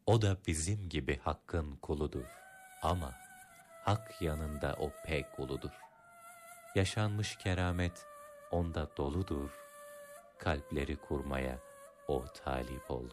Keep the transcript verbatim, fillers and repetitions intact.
O da bizim gibi Hakk'ın kuludur. Ama Hak yanında o pek uludur. Yaşanmış keramet onda doludur. Kalpleri kurmaya o talip oldu.